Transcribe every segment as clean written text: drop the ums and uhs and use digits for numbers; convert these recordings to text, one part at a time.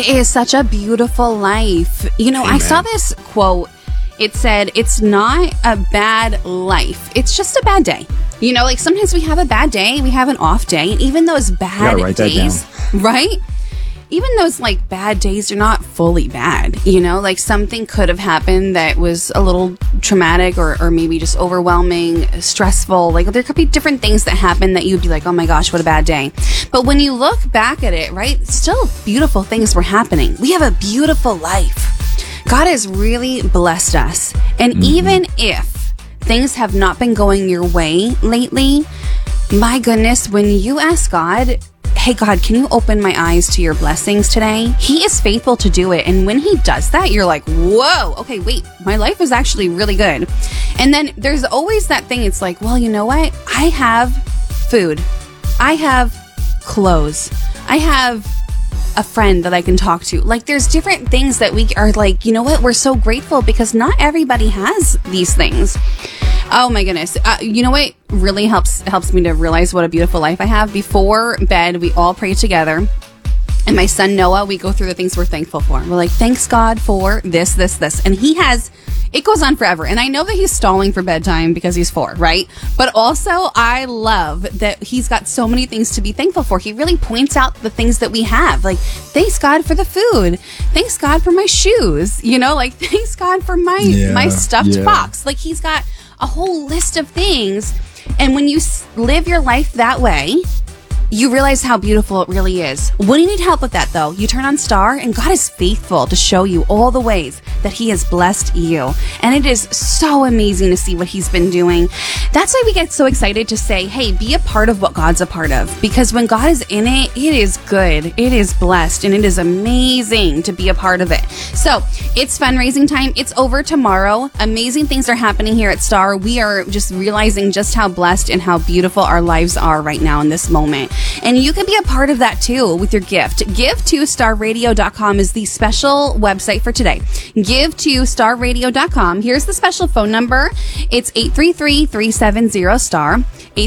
It is such a beautiful life. You know, Amen. I saw this quote. It said, it's not a bad life. It's just a bad day. You know, like sometimes we have a bad day, we have an off day, and even those bad write that days, right? Even those like bad days are not fully bad. You know, like something could have happened that was a little traumatic or maybe just overwhelming, stressful. Like there could be different things that happen that you'd be like, oh my gosh, what a bad day. But when you look back at it, right, still beautiful things were happening. We have a beautiful life. God has really blessed us. And even if things have not been going your way lately, my goodness, when you ask God, hey, God, can you open my eyes to your blessings today? He is faithful to do it. And when he does that, you're like, whoa, okay, wait, my life is actually really good. And then there's always that thing. It's like, well, you know what? I have food. I have clothes. I have a friend that I can talk to. Like there's different things that we are like, you know what? We're so grateful because not everybody has these things. Oh my goodness. You know what really helps me to realize what a beautiful life I have? Before bed, we all pray together. And my son Noah, we go through the things we're thankful for. We're like, thanks God for this. And it goes on forever. And I know that he's stalling for bedtime because he's 4, right? But also, I love that he's got so many things to be thankful for. He really points out the things that we have. Like, thanks God for the food. Thanks God for my shoes. You know, like, thanks God for my stuffed box. Like, he's got a whole list of things. And when you live your life that way, you realize how beautiful it really is. When you need help with that, though, you turn on Star, and God is faithful to show you all the ways that he has blessed you. And it is so amazing to see what he's been doing. That's why we get so excited to say, hey, be a part of what God's a part of. Because when God is in it, it is good, it is blessed, and it is amazing to be a part of it. So it's fundraising time. It's over tomorrow. Amazing things are happening here at Star. We are just realizing just how blessed and how beautiful our lives are right now in this moment. And you can be a part of that too with your gift. Give2starradio.com is the special website for today. Give2starradio.com. Here's the special phone number. It's 833-370-STAR.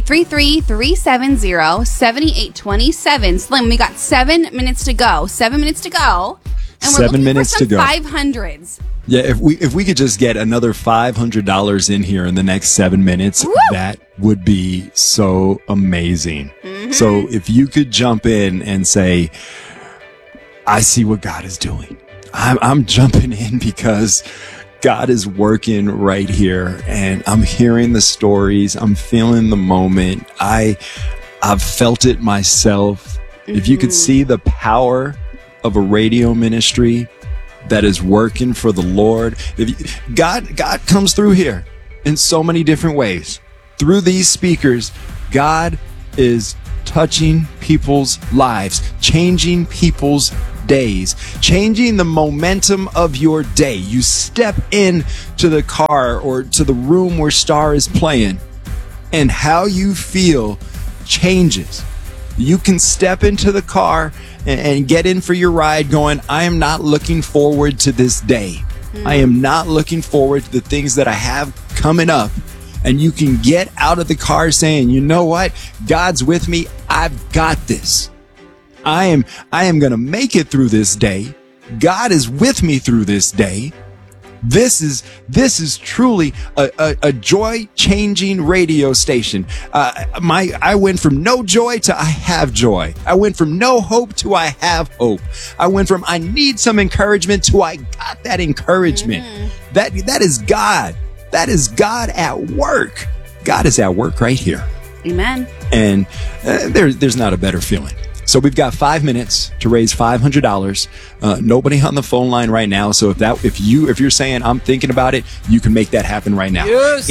833-370-7827. Slim, we got 7 minutes to go. 7 minutes to go. And we're 7 minutes for some to go. 500s. Yeah, if we could just get another $500 in here in the next 7 minutes, Woo! That would be so amazing. So if you could jump in and say, I see what God is doing. I'm jumping in because God is working right here, and I'm hearing the stories. I'm feeling the moment. I've felt it myself. If you could see the power of a radio ministry that is working for the Lord. God comes through here in so many different ways. Through these speakers, God is touching people's lives, changing people's days, changing the momentum of your day. You step in to the car or to the room where Star is playing, and how you feel changes. You can step into the car and get in for your ride going, I am not looking forward to this day. I am not looking forward to the things that I have coming up. And you can get out of the car saying, you know what? God's with me. I've got this. I am going to make it through this day. God is with me through this day. This is truly a joy-changing radio station. I went from no joy to I have joy. I went from no hope to I have hope. I went from I need some encouragement to I got that encouragement. That is God. That is God at work. God is at work right here. Amen. And there's not a better feeling. So we've got 5 minutes to raise $500. Nobody on the phone line right now. So if you're saying I'm thinking about it, you can make that happen right now. Yes.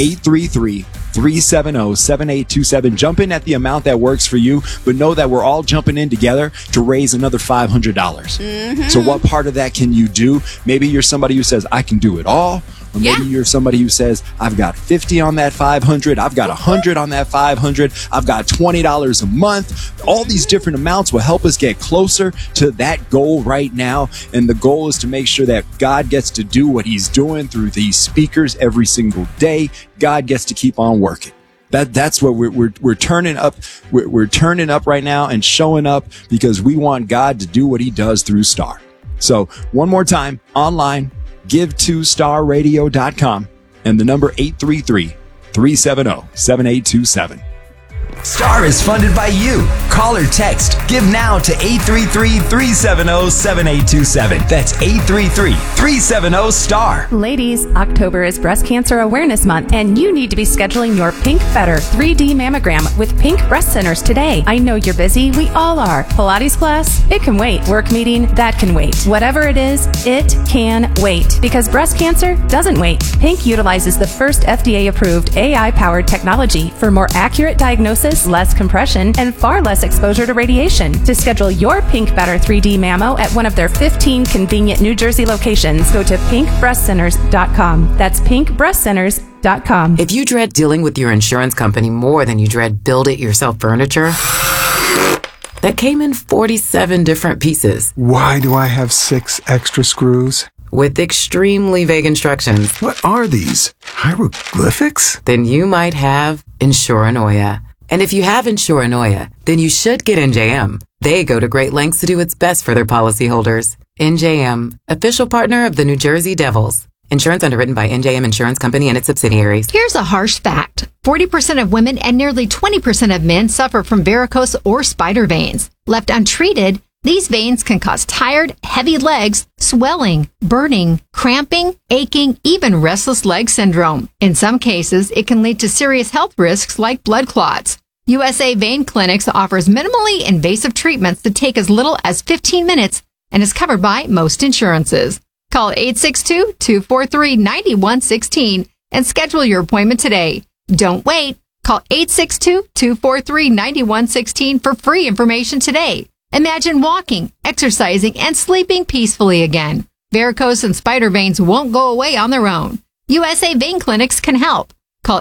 833-370-7827. Jump in at the amount that works for you, but know that we're all jumping in together to raise another $500. So what part of that can you do? Maybe you're somebody who says, I can do it all. Or maybe you're somebody who says, I've got 50 on that 500. I've got 100 on that 500. I've got $20 a month. All these different amounts will help us get closer to that goal right now. And the goal is to make sure that God gets to do what he's doing through these speakers every single day. God gets to keep on working. That's what we're turning up. We're turning up right now and showing up because we want God to do what he does through Star. So one more time, online, give2starradio.com and the number 833-370-7827. Star is funded by you. Call or text. Give now to 833-370-7827. That's 833-370-STAR. Ladies, October is Breast Cancer Awareness Month, and you need to be scheduling your Pink Better 3D mammogram with Pink Breast Centers today. I know you're busy. We all are. Pilates class? It can wait. Work meeting? That can wait. Whatever it is, it can wait. Because breast cancer doesn't wait. Pink utilizes the first FDA-approved AI-powered technology for more accurate diagnosis, less compression, and far less exposure to radiation. To schedule your Pink Better 3D mammo at one of their 15 convenient New Jersey locations, go to pinkbreastcenters.com. That's pinkbreastcenters.com. If you dread dealing with your insurance company more than you dread build-it-yourself furniture that came in 47 different pieces. Why do I have 6 extra screws? With extremely vague instructions. What are these? Hieroglyphics? Then you might have Insuranoia. And if you have Insuranoia, then you should get NJM. They go to great lengths to do what's best for their policyholders. NJM, official partner of the New Jersey Devils. Insurance underwritten by NJM Insurance Company and its subsidiaries. Here's a harsh fact. 40% of women and nearly 20% of men suffer from varicose or spider veins. Left untreated, these veins can cause tired, heavy legs, swelling, burning, cramping, aching, even restless leg syndrome. In some cases, it can lead to serious health risks like blood clots. USA Vein Clinics offers minimally invasive treatments that take as little as 15 minutes and is covered by most insurances. Call 862-243-9116 and schedule your appointment today. Don't wait. Call 862-243-9116 for free information today. Imagine walking, exercising, and sleeping peacefully again. Varicose and spider veins won't go away on their own. USA Vein Clinics can help. Call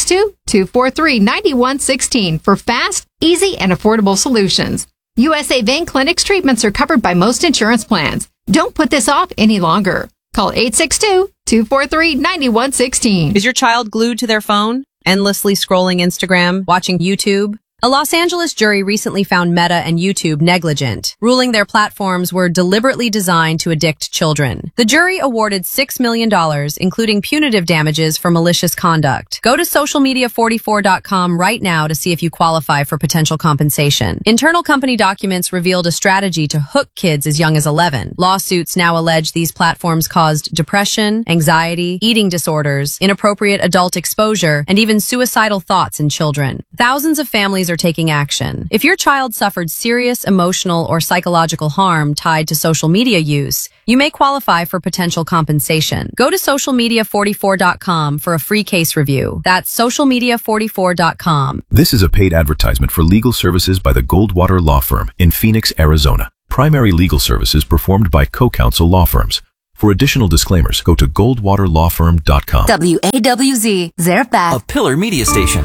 862-243-9116 for fast, easy, and affordable solutions. USA Vein Clinics treatments are covered by most insurance plans. Don't put this off any longer. Call 862-243-9116. Is your child glued to their phone, endlessly scrolling Instagram, watching YouTube? A Los Angeles jury recently found Meta and YouTube negligent, ruling their platforms were deliberately designed to addict children. The jury awarded $6 million, including punitive damages for malicious conduct. Go to socialmedia44.com right now to see if you qualify for potential compensation. Internal company documents revealed a strategy to hook kids as young as 11. Lawsuits now allege these platforms caused depression, anxiety, eating disorders, inappropriate adult exposure, and even suicidal thoughts in children. Thousands of families are taking action. If your child suffered serious emotional or psychological harm tied to social media use, you may qualify for potential compensation. Go to socialmedia44.com for a free case review. That's socialmedia44.com. This is a paid advertisement for legal services by the Goldwater Law Firm in Phoenix, Arizona. Primary legal services performed by co-counsel law firms. For additional disclaimers, go to goldwaterlawfirm.com. WAWZ, Zarephath. A Pillar Media Station.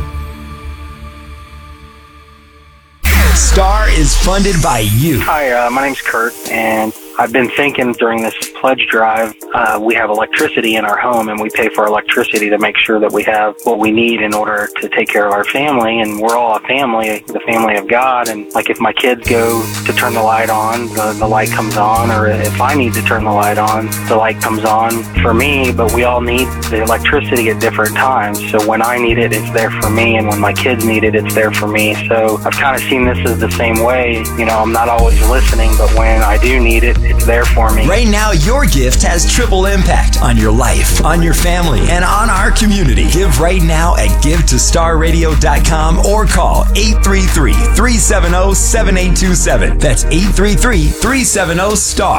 Star is funded by you. Hi, my name's Kurt, and I've been thinking during this pledge drive, we have electricity in our home, and we pay for electricity to make sure that we have what we need in order to take care of our family, and we're all a family, the family of God, and like if my kids go to turn the light on, the light comes on, or if I need to turn the light on, the light comes on for me, but we all need the electricity at different times, so when I need it, it's there for me, and when my kids need it, it's there for me, so I've kind of seen this as the same way. You know, I'm not always listening, but when I do need it, it's there for me. Right now, your gift has triple impact on your life, on your family, and on our community. Give right now at give2starradio.com or call 833-370-7827. That's 833-370-STAR.